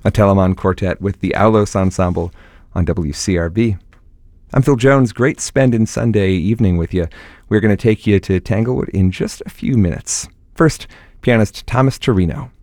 a Telemann quartet with the Aulos Ensemble on WCRB. I'm Phil Jones. Great spending Sunday evening with you. We're going to take you to Tanglewood in just a few minutes. First, pianist Thomas Torino.